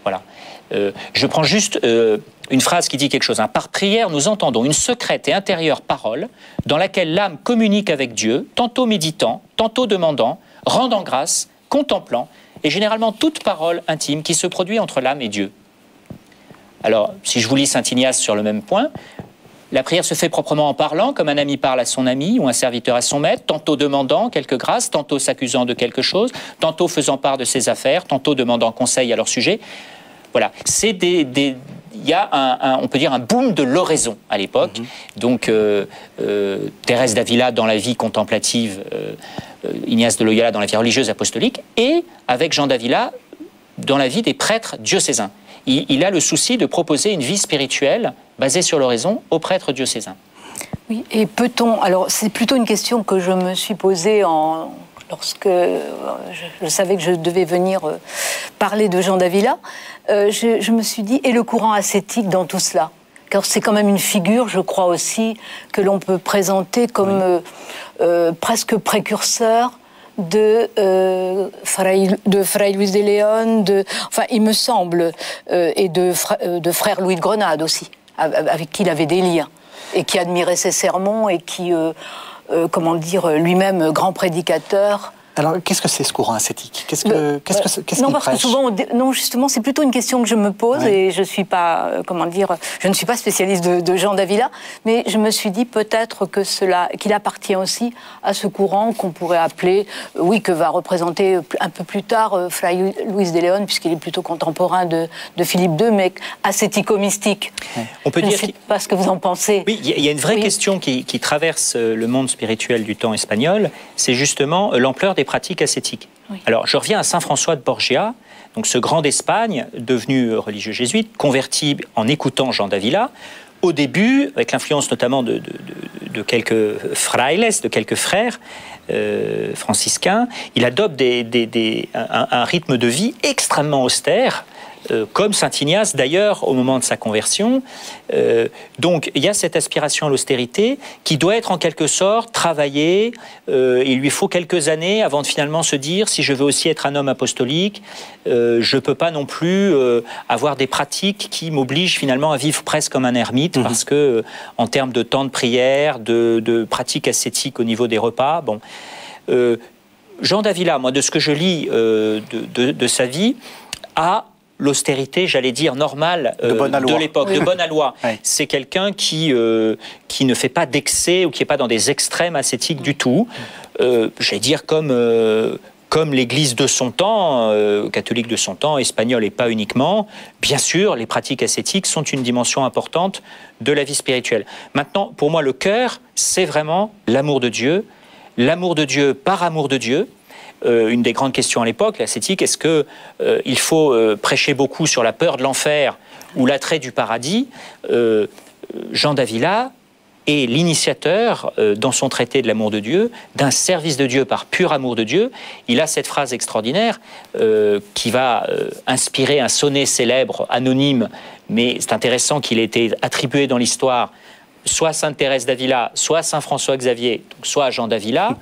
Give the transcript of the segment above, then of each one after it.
Voilà. Je prends juste une phrase qui dit quelque chose. Par prière, nous entendons une secrète et intérieure parole dans laquelle l'âme communique avec Dieu, tantôt méditant, tantôt demandant, rendant grâce, contemplant, et généralement toute parole intime qui se produit entre l'âme et Dieu. Alors, si je vous lis Saint Ignace sur le même point, la prière se fait proprement en parlant, comme un ami parle à son ami ou un serviteur à son maître, tantôt demandant quelque grâce, tantôt s'accusant de quelque chose, tantôt faisant part de ses affaires, tantôt demandant conseil à leur sujet. Voilà, il y a on peut dire un boom de l'oraison à l'époque. Donc Thérèse d'Avila dans la vie contemplative, Ignace de Loyola dans la vie religieuse apostolique, et avec Jean d'Avila dans la vie des prêtres diocésains. Il a le souci de proposer une vie spirituelle basée sur l'oraison aux prêtres diocésains. Oui, et peut-on... Alors, c'est plutôt une question que je me suis posée lorsque je savais que je devais venir parler de Jean d'Avila. Je me suis dit, et le courant ascétique dans tout cela ? Car c'est quand même une figure, je crois aussi, que l'on peut présenter comme presque précurseur de Fray Luis de León, enfin, il me semble, et de frère Louis de Grenade aussi, avec qui il avait des liens, et qui admirait ses sermons, et qui, comment dire, lui-même grand prédicateur. Alors, qu'est-ce que c'est ce courant ascétique ? Qu'est-ce qu'il parce prêche ? que souvent, non, justement, c'est plutôt une question que je me pose, et je suis pas, je ne suis pas spécialiste de Jean d'Avila, mais je me suis dit peut-être qu'il appartient aussi à ce courant qu'on pourrait appeler, que va représenter un peu plus tard Fray Luis de León, puisqu'il est plutôt contemporain de Philippe II, mais ascético-mystique. On peut dire je ne sais pas ce que vous en pensez. Oui, il y a une vraie question qui traverse le monde spirituel du temps espagnol, c'est justement l'ampleur des pratiques ascétiques. Oui. Alors, je reviens à Saint François de Borgia, donc ce grand d'Espagne, devenu religieux jésuite, converti en écoutant Jean d'Avila. Au début, avec l'influence notamment de quelques frailes, de quelques frères franciscains, il adopte un rythme de vie extrêmement austère, comme Saint Ignace d'ailleurs au moment de sa conversion. Donc il y a cette aspiration à l'austérité qui doit être en quelque sorte travaillée. Il lui faut quelques années avant de finalement se dire si je veux aussi être un homme apostolique, je ne peux pas non plus avoir des pratiques qui m'obligent finalement à vivre presque comme un ermite, parce que en termes de temps de prière, de pratiques ascétiques au niveau des repas, Jean d'Avila, moi de ce que je lis de sa vie, a l'austérité, j'allais dire, normale de l'époque, de bonne aloi. Oui. C'est quelqu'un qui ne fait pas d'excès ou qui n'est pas dans des extrêmes ascétiques du tout. J'allais dire comme l'Église de son temps, catholique de son temps, espagnole et pas uniquement. Bien sûr, les pratiques ascétiques sont une dimension importante de la vie spirituelle. Maintenant, pour moi, le cœur, c'est vraiment l'amour de Dieu par amour de Dieu. Une des grandes questions à l'époque, l'ascétique, est-ce qu'il faut prêcher beaucoup sur la peur de l'enfer ou l'attrait du paradis ? Jean d'Avila est l'initiateur, dans son traité de l'amour de Dieu, d'un service de Dieu par pur amour de Dieu. Il a cette phrase extraordinaire qui va inspirer un sonnet célèbre, anonyme, mais c'est intéressant qu'il ait été attribué dans l'histoire, soit à Sainte Thérèse d'Avila, soit à Saint François Xavier, soit à Jean d'Avila.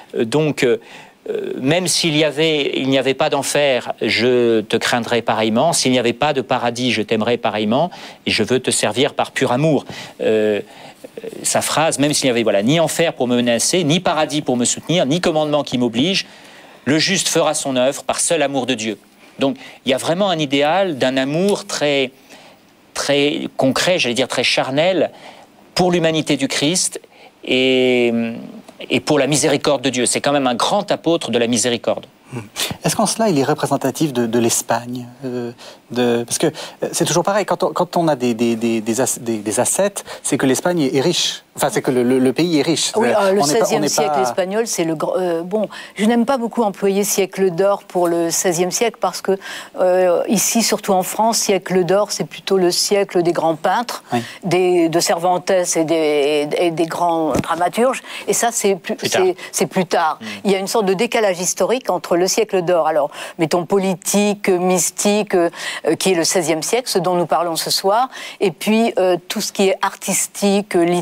Même s'il n'y avait pas d'enfer, je te craindrais pareillement. S'il n'y avait pas de paradis, je t'aimerais pareillement. Et je veux te servir par pur amour. Sa phrase, même s'il n'y avait ni enfer pour me menacer, ni paradis pour me soutenir, ni commandement qui m'oblige, le juste fera son œuvre par seul amour de Dieu. Donc il y a vraiment un idéal d'un amour très, très concret, j'allais dire très charnel, pour l'humanité du Christ et pour la miséricorde de Dieu. C'est quand même un grand apôtre de la miséricorde. Est-ce qu'en cela, il est représentatif de l'Espagne parce que c'est toujours pareil, quand on a des ascètes, c'est que l'Espagne est riche. Enfin, c'est que le pays est riche. Oui, le XVIe siècle espagnol, c'est le grand... je n'aime pas beaucoup employer siècle d'or pour le XVIe siècle, parce que ici, surtout en France, siècle d'or, c'est plutôt le siècle des grands peintres, de Cervantes et des grands dramaturges. Et ça, c'est plus tard. Il y a une sorte de décalage historique entre le siècle d'or, alors, mettons, politique, mystique, qui est le XVIe siècle, ce dont nous parlons ce soir, et puis tout ce qui est artistique, littéraire,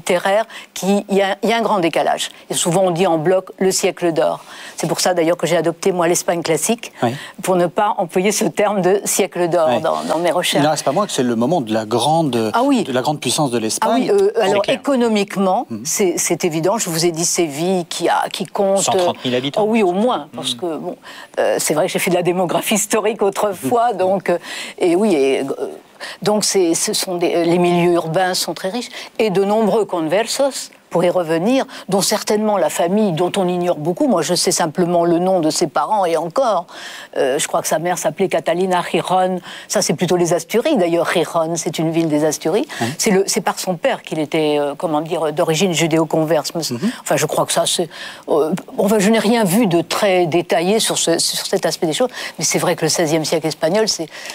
clair qu'il y a un grand décalage. Et souvent, on dit en bloc le siècle d'or. C'est pour ça, d'ailleurs, que j'ai adopté, moi, l'Espagne classique, pour ne pas employer ce terme de siècle d'or dans mes recherches. Il n'en reste pas moins que c'est le moment de la grande puissance de l'Espagne. Alors, économiquement, c'est évident. Je vous ai dit Séville qui compte... 130 000 habitants. Oh oui, au moins, parce que, bon, c'est vrai que j'ai fait de la démographie historique autrefois, donc... Donc, les milieux urbains sont très riches. Et de nombreux conversos, pour y revenir, dont certainement la famille, dont on ignore beaucoup. Moi, je sais simplement le nom de ses parents, et encore. Je crois que sa mère s'appelait Catalina Giron. Ça, c'est plutôt les Asturies, d'ailleurs. Giron, c'est une ville des Asturies. C'est par son père qu'il était, d'origine judéo-converse. Enfin, je crois que ça, c'est... je n'ai rien vu de très détaillé sur cet aspect des choses, mais c'est vrai que le XVIe siècle espagnol,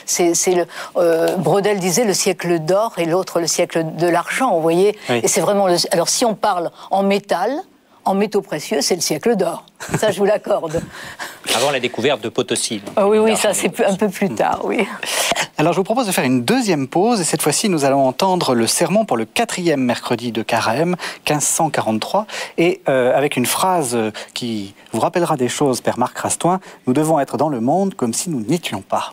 Brodel disait le siècle d'or et l'autre le siècle de l'argent, vous voyez. Et c'est vraiment... Alors, si on parle en métal, en métaux précieux, c'est le siècle d'or. Ça, je vous l'accorde. Avant la découverte de Potosi. Oui, ça, c'est un peu plus tard, oui. Alors, je vous propose de faire une deuxième pause, et cette fois-ci, nous allons entendre le sermon pour le 4e mercredi de Carême, 1543, et avec une phrase qui vous rappellera des choses, Père Marc Rastoin, nous devons être dans le monde comme si nous n'étions pas.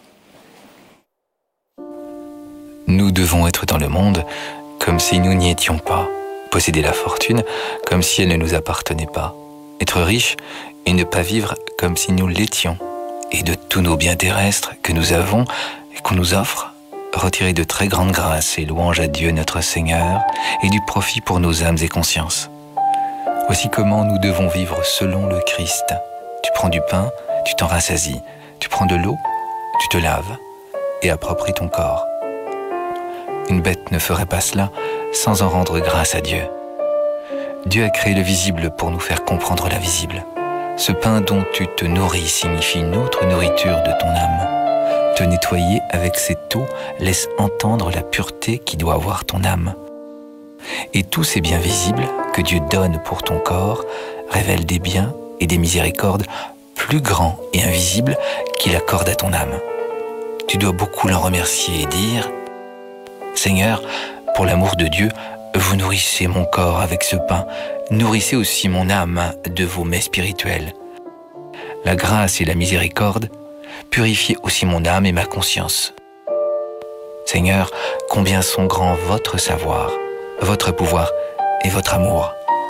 Nous devons être dans le monde comme si nous n'y étions pas. Posséder la fortune comme si elle ne nous appartenait pas. Être riche et ne pas vivre comme si nous l'étions. Et de tous nos biens terrestres que nous avons et qu'on nous offre, retirer de très grandes grâces et louanges à Dieu notre Seigneur et du profit pour nos âmes et consciences. Voici comment nous devons vivre selon le Christ. Tu prends du pain, tu t'en rassasies. Tu prends de l'eau, tu te laves et appropries ton corps. Une bête ne ferait pas cela sans en rendre grâce à Dieu. Dieu a créé le visible pour nous faire comprendre l'invisible. Ce pain dont tu te nourris signifie une autre nourriture de ton âme. Te nettoyer avec cette eau laisse entendre la pureté qui doit avoir ton âme. Et tous ces biens visibles que Dieu donne pour ton corps révèlent des biens et des miséricordes plus grands et invisibles qu'il accorde à ton âme. Tu dois beaucoup l'en remercier et dire « Seigneur, pour l'amour de Dieu, vous nourrissez mon corps avec ce pain, nourrissez aussi mon âme de vos mets spirituels. La grâce et la miséricorde, purifiez aussi mon âme et ma conscience. Seigneur, combien sont grands votre savoir, votre pouvoir et votre amour. »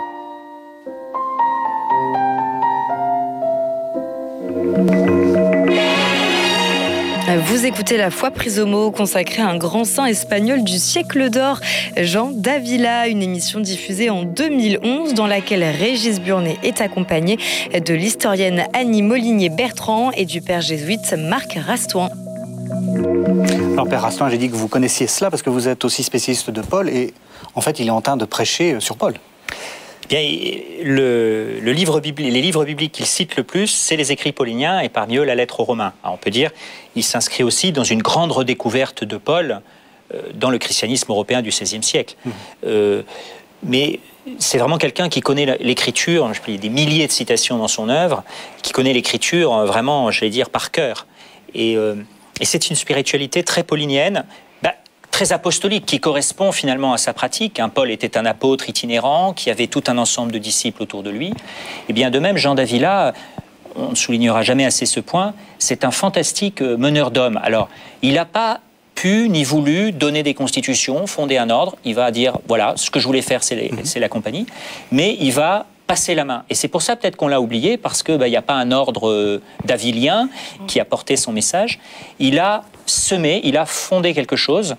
Vous écoutez La Foi prise au mot, consacrée à un grand saint espagnol du siècle d'or, Jean d'Ávila, une émission diffusée en 2011 dans laquelle Régis Burnet est accompagné de l'historienne Annie Molinier-Bertrand et du père jésuite Marc Rastoin. Alors, Père Rastoin, j'ai dit que vous connaissiez cela parce que vous êtes aussi spécialiste de Paul et en fait, il est en train de prêcher sur Paul. Bien, les livres bibliques qu'il cite le plus, c'est les écrits pauliniens et parmi eux la lettre aux Romains. Alors, on peut dire il s'inscrit aussi dans une grande redécouverte de Paul dans le christianisme européen du XVIe siècle. Mais c'est vraiment quelqu'un qui connaît l'écriture, il y a des milliers de citations dans son œuvre, qui connaît l'écriture vraiment, j'allais dire, par cœur. Et c'est une spiritualité très paulinienne, très apostolique, qui correspond finalement à sa pratique. Paul était un apôtre itinérant, qui avait tout un ensemble de disciples autour de lui. Et bien de même, Jean d'Ávila, on ne soulignera jamais assez ce point, c'est un fantastique meneur d'hommes. Alors, il n'a pas pu ni voulu donner des constitutions, fonder un ordre. Il va dire, voilà, ce que je voulais faire, c'est la compagnie. Mais il va passer la main. Et c'est pour ça peut-être qu'on l'a oublié, parce qu'il n'y a pas un ordre davilien qui a porté son message. Il a semé, il a fondé quelque chose,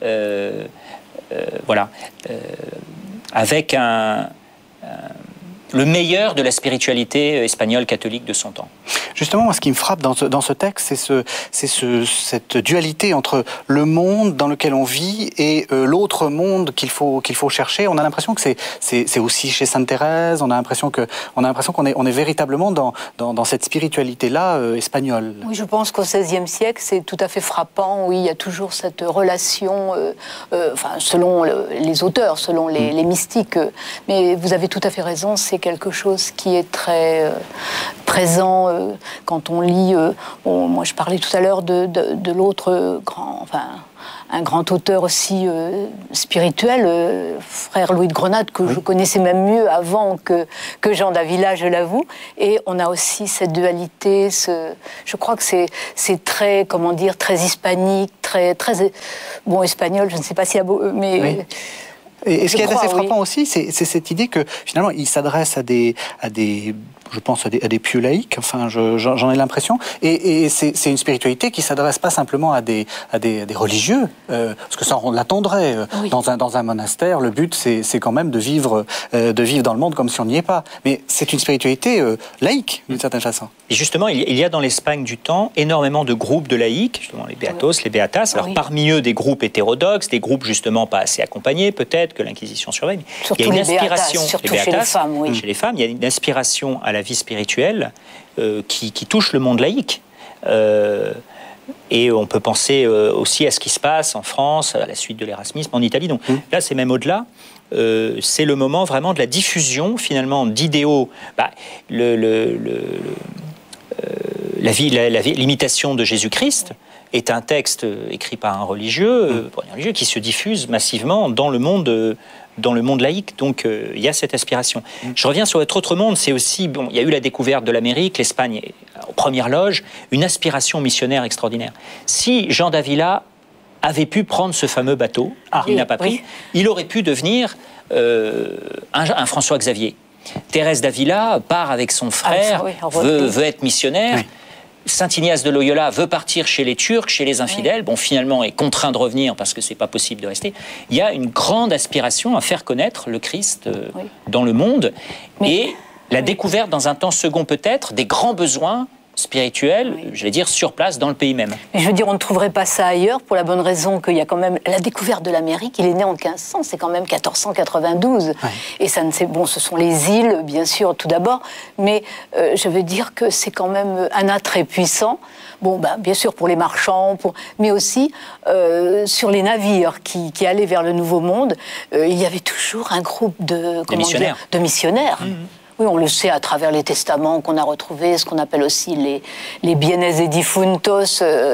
avec le meilleur de la spiritualité espagnole catholique de son temps. Justement, moi, ce qui me frappe dans ce texte, c'est cette dualité entre le monde dans lequel on vit et l'autre monde qu'il faut chercher. On a l'impression que c'est aussi chez Sainte Thérèse. On a l'impression qu'on est véritablement dans cette spiritualité-là espagnole. Oui, je pense qu'au XVIe siècle, c'est tout à fait frappant. Oui, il y a toujours cette relation, selon les auteurs, selon les mystiques. Mais vous avez tout à fait raison. C'est quelque chose qui est très présent quand on lit, moi je parlais tout à l'heure de l'autre grand, un grand auteur aussi spirituel, frère Louis de Grenade, que je connaissais même mieux avant que Jean d'Avila, je l'avoue. Et on a aussi cette dualité, je crois que c'est très, comment dire, très hispanique, très bon, espagnol, je ne sais pas s'il y a mais... Oui. Et ce qui est assez frappant aussi, c'est cette idée que finalement il s'adresse à des je pense à des pieux laïcs, enfin j'en ai l'impression, et c'est une spiritualité qui s'adresse pas simplement à des religieux, parce que ça on l'attendrait dans un monastère. Le but c'est quand même de vivre dans le monde comme si on n'y est pas, mais c'est une spiritualité laïque d'une certaine façon. Et justement, il y a dans l'Espagne du temps énormément de groupes de laïcs, justement les Beatos, les Beatas. Alors parmi eux des groupes hétérodoxes, des groupes justement pas assez accompagnés peut-être, que l'Inquisition surveille. Surtout il y a une inspiration, surtout chez les femmes, chez les femmes, il y a une inspiration à la vie spirituelle qui touche le monde laïque. Et on peut penser aussi à ce qui se passe en France, à la suite de l'érasmisme, en Italie. Donc là, c'est même au-delà. C'est le moment vraiment de la diffusion, finalement, d'idéaux. L'imitation de Jésus-Christ est un texte écrit par un religieux, qui se diffuse massivement dans le monde laïque. Donc il y a cette aspiration. Je reviens sur votre autre monde, c'est aussi, il y a eu la découverte de l'Amérique, l'Espagne aux premières loges, une aspiration missionnaire extraordinaire. Si Jean d'Avila avait pu prendre ce fameux bateau, il n'a pas pris, il aurait pu devenir un François Xavier. Thérèse d'Avila part avec son frère, veut être missionnaire. Oui. Saint Ignace de Loyola veut partir chez les Turcs, chez les infidèles. Bon, finalement, est contraint de revenir parce que c'est pas possible de rester. Il y a une grande aspiration à faire connaître le Christ dans le monde. Et la découverte, dans un temps second peut-être, des grands besoins spirituel, je vais dire, sur place, dans le pays même. Mais je veux dire, on ne trouverait pas ça ailleurs, pour la bonne raison qu'il y a quand même la découverte de l'Amérique. Il est né en 1500, c'est quand même 1492. Ouais. Et ça ne ce sont les îles, bien sûr, tout d'abord, mais je veux dire que c'est quand même un attrait puissant. Bon, bien sûr, pour les marchands, mais aussi sur les navires qui allaient vers le Nouveau Monde, il y avait toujours un groupe de missionnaires. Mmh. Oui, on le sait à travers les testaments qu'on a retrouvés, ce qu'on appelle aussi les bienes et difuntos,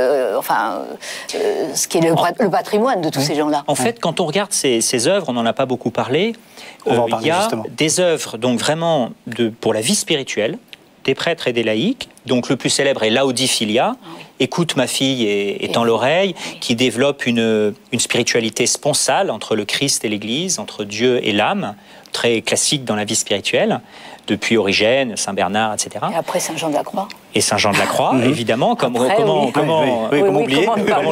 ce qui est le patrimoine de tous ces gens-là. En fait, quand on regarde ces œuvres, on n'en a pas beaucoup parlé, il y a justement des œuvres donc, vraiment pour la vie spirituelle, des prêtres et des laïcs. Donc le plus célèbre est Laodiphilia, Écoute ma fille et tends l'oreille, qui développe une spiritualité sponsale entre le Christ et l'Église, entre Dieu et l'âme, très classique dans la vie spirituelle, depuis Origène, Saint Bernard, etc. Et après Saint Jean de la Croix. Et Saint Jean de la Croix, évidemment, comment l'oublier.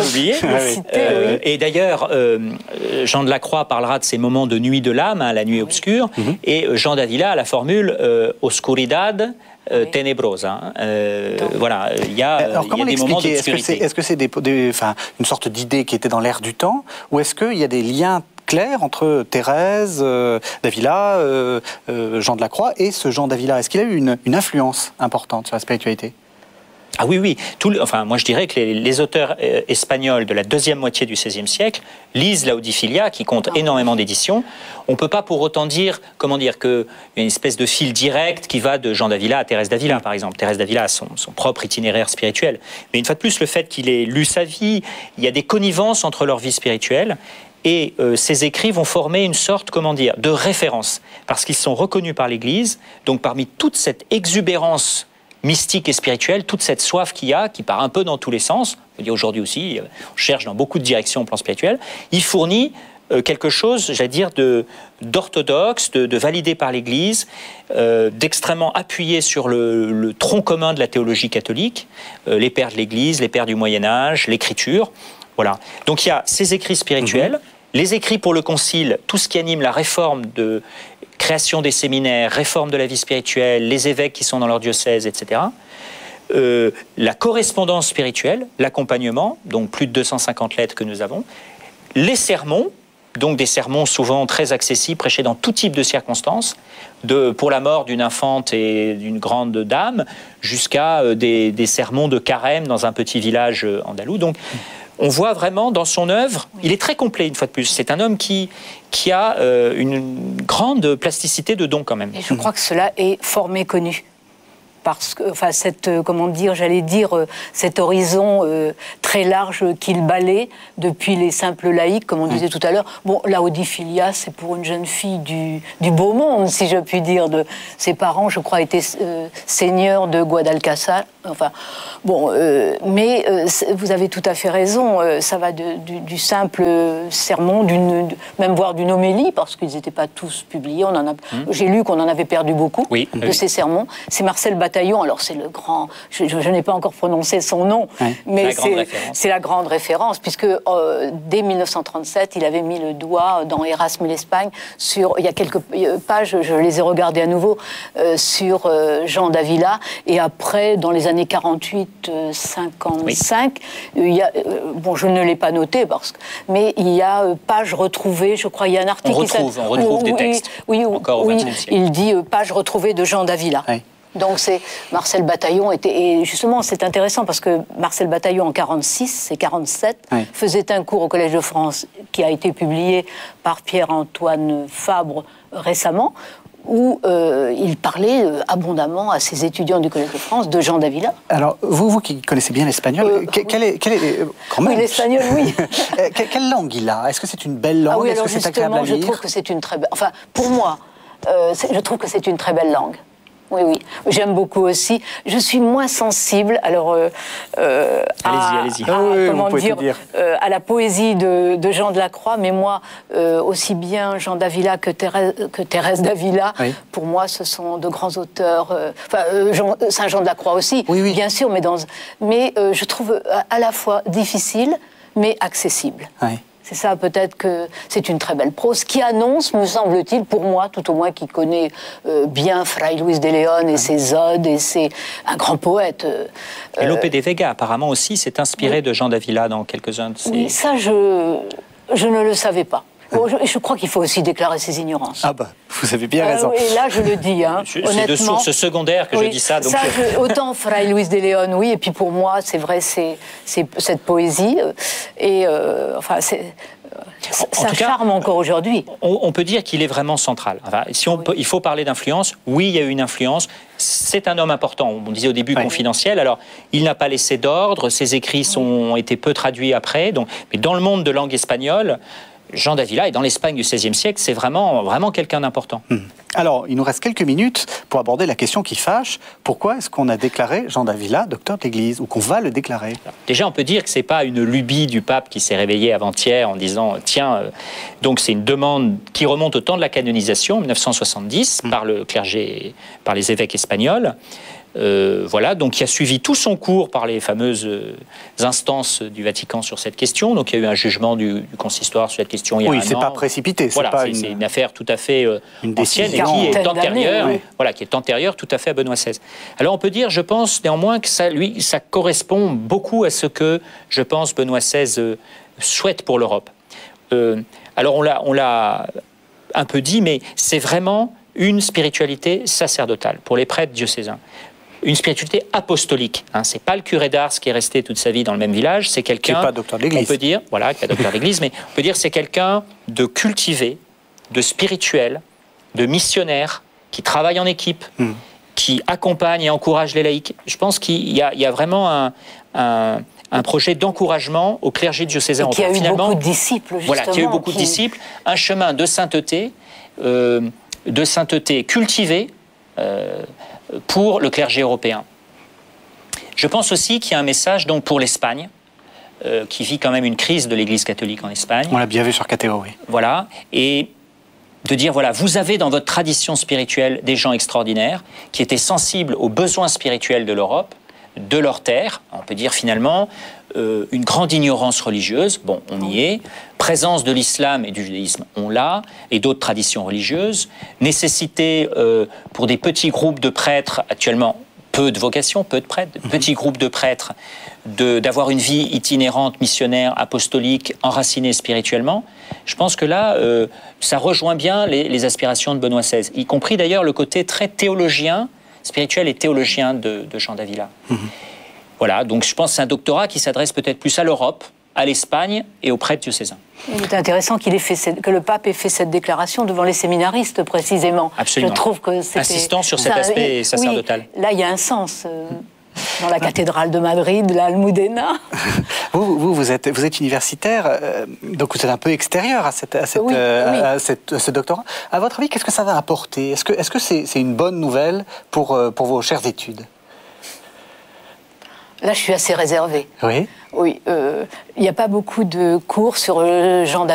Et d'ailleurs, Jean de la Croix parlera de ces moments de nuit de l'âme, la nuit obscure, et Jean d'Avila a la formule Oscuridad tenebrosa. Voilà, il y a des moments d'obscurité. Est-ce que c'est une sorte d'idée qui était dans l'air du temps, ou est-ce qu'il y a des liens clair entre Thérèse d'Avila, Jean de la Croix et ce Jean d'Avila? Est-ce qu'il a eu une influence importante sur la spiritualité? Ah oui. Moi je dirais que les auteurs espagnols de la deuxième moitié du XVIe siècle lisent Laodiphilia, qui compte énormément d'éditions. On ne peut pas pour autant dire, qu'il y a une espèce de fil direct qui va de Jean d'Avila à Thérèse d'Avila, par exemple. Thérèse d'Avila a son propre itinéraire spirituel. Mais une fois de plus, le fait qu'il ait lu sa vie, il y a des connivences entre leur vie spirituelle. Et ces écrits vont former une sorte, de référence, parce qu'ils sont reconnus par l'Église. Donc parmi toute cette exubérance mystique et spirituelle, toute cette soif qu'il y a, qui part un peu dans tous les sens, on dit aujourd'hui aussi, on cherche dans beaucoup de directions au plan spirituel, il fournit quelque chose, j'allais dire, d'orthodoxe, de validé par l'Église, d'extrêmement appuyé sur le tronc commun de la théologie catholique, les pères de l'Église, les pères du Moyen-Âge, l'Écriture. Voilà. Donc il y a ces écrits spirituels, les écrits pour le Concile, tout ce qui anime la réforme de création des séminaires, réforme de la vie spirituelle, les évêques qui sont dans leur diocèse, etc. La correspondance spirituelle, l'accompagnement, donc plus de 250 lettres que nous avons, les sermons, donc des sermons souvent très accessibles, prêchés dans tout type de circonstances, pour la mort d'une infante et d'une grande dame, jusqu'à des sermons de carême dans un petit village andalou. Donc, on voit vraiment dans son œuvre, il est très complet une fois de plus. C'est un homme qui a une grande plasticité de dons quand même. Et je crois que cela est fort méconnu. parce que, enfin, cet horizon très large qu'il balaie depuis les simples laïcs, comme on disait tout à l'heure. Bon, la Audiphilia, c'est pour une jeune fille du beau monde, si je puis dire. Ses parents, je crois, étaient seigneurs de Guadalcazar. Enfin, bon, mais vous avez tout à fait raison. Ça va du simple sermon, même voire d'une homélie, parce qu'ils n'étaient pas tous publiés. J'ai lu qu'on en avait perdu beaucoup de ces sermons. C'est Marcel Bataillon. Alors c'est le grand. Je n'ai pas encore prononcé son nom, mais c'est la grande référence, puisque dès 1937, il avait mis le doigt dans Erasme l'Espagne sur. Il y a quelques pages, je les ai regardées à nouveau, sur Jean d'Avila, et après, dans les années 48-55, il y a, bon, je ne l'ai pas noté, mais il y a page retrouvée, je crois, il y a un article on retrouve des textes. Encore au XXe siècle. Il dit page retrouvée de Jean d'Avila. Oui. Donc c'est Marcel Bataillon et justement c'est intéressant parce que Marcel Bataillon en 46 et 47 faisait un cours au Collège de France qui a été publié par Pierre-Antoine Fabre récemment, où il parlait abondamment à ses étudiants du Collège de France de Jean d'Avila. Alors, vous qui connaissez bien l'espagnol, quel est quand même, oui, l'espagnol, oui. Quelle langue il a? Est-ce que c'est une belle langue? Est-ce que c'est agréable à lire? Je trouve que c'est une très belle... Enfin, pour moi, je trouve que c'est une très belle langue. Oui, oui. J'aime beaucoup aussi. Je suis moins sensible, alors, allez-y. À la poésie de Jean de la Croix, mais moi, aussi bien Jean d'Avila que Thérèse d'Avila, pour moi, ce sont de grands auteurs. Saint Jean de la Croix aussi, bien sûr, mais je trouve à la fois difficile, mais accessible. Oui. C'est ça, peut-être que c'est une très belle prose qui annonce, me semble-t-il, pour moi, tout au moins qui connaît bien Fray Luis de León et ses odes, et c'est un grand poète. Et Lope de Vega, apparemment aussi, s'est inspiré de Jean d'Avila dans quelques-uns de ses... Oui, ça, je ne le savais pas. Bon, je crois qu'il faut aussi déclarer ses ignorances. Ah bah, vous avez bien raison. Et là, je le dis, honnêtement. C'est de sources secondaires que je dis ça. Donc autant Fray Luis de León, oui, et puis pour moi, c'est vrai, c'est cette poésie. Et enfin, ça charme encore aujourd'hui. On peut dire qu'il est vraiment central. Enfin, il faut parler d'influence. Oui, il y a eu une influence. C'est un homme important. On disait au début confidentiel. Alors, il n'a pas laissé d'ordre. Ses écrits ont été peu traduits après. Mais dans le monde de langue espagnole, Jean d'Avila, et dans l'Espagne du XVIe siècle, c'est vraiment quelqu'un d'important. Alors, il nous reste quelques minutes pour aborder la question qui fâche. Pourquoi est-ce qu'on a déclaré Jean d'Avila docteur de l'Église, ou qu'on va le déclarer? Déjà, on peut dire que ce n'est pas une lubie du pape qui s'est réveillé avant-hier en disant « Tiens, donc c'est une demande qui remonte au temps de la canonisation, 1970, par le clergé, par les évêques espagnols. » Voilà, donc il a suivi tout son cours par les fameuses instances du Vatican sur cette question. Donc il y a eu un jugement du consistoire sur cette question il y a un an. Oui, c'est pas précipité. Voilà, c'est une affaire tout à fait ancienne et qui est antérieure, qui est antérieure tout à fait à Benoît XVI. Alors on peut dire, je pense néanmoins que ça correspond beaucoup à ce que, je pense, Benoît XVI souhaite pour l'Europe. Alors on l'a un peu dit, mais c'est vraiment une spiritualité sacerdotale pour les prêtres diocésains. Une spiritualité apostolique. C'est pas le curé d'Ars qui est resté toute sa vie dans le même village, c'est quelqu'un... Qui n'est pas docteur de l'Église. On peut dire, qui est pas docteur de l'Église, mais on peut dire c'est quelqu'un de cultivé, de spirituel, de missionnaire, qui travaille en équipe, qui accompagne et encourage les laïcs. Je pense qu'il y a vraiment un projet d'encouragement au clergé diocésain. Qui a eu beaucoup de disciples, justement. Voilà, qui a eu beaucoup de disciples. Un chemin de sainteté cultivée pour le clergé européen. Je pense aussi qu'il y a un message donc, pour l'Espagne, qui vit quand même une crise de l'Église catholique en Espagne. On l'a bien vu sur KTO, oui. Voilà, et de dire, voilà, vous avez dans votre tradition spirituelle des gens extraordinaires qui étaient sensibles aux besoins spirituels de l'Europe, de leur terre. On peut dire finalement une grande ignorance religieuse, bon, on y est, présence de l'islam et du judaïsme, on l'a, et d'autres traditions religieuses, nécessité pour des petits groupes de prêtres, actuellement peu de vocations, peu de prêtres, petits groupes de prêtres, d'avoir une vie itinérante, missionnaire, apostolique, enracinée spirituellement. Je pense que là, ça rejoint bien les aspirations de Benoît XVI, y compris d'ailleurs le côté très théologien, spirituel et théologien de Jean d'Avila. Voilà, donc je pense que c'est un doctorat qui s'adresse peut-être plus à l'Europe, à l'Espagne et aux prêtres diocésains. Il est intéressant que le pape ait fait cette déclaration devant les séminaristes, précisément. Absolument. Je trouve que c'était... Insistant sur cet aspect sacerdotal. Oui, là, il y a un sens. Dans la cathédrale de Madrid, l'Almudena. Vous êtes universitaire, donc vous êtes un peu extérieur à ce doctorat. À votre avis, qu'est-ce que ça va apporter? Est-ce que c'est une bonne nouvelle pour vos chères études? Là, je suis assez réservée. Oui. Oui, il n'y a pas beaucoup de cours sur Jean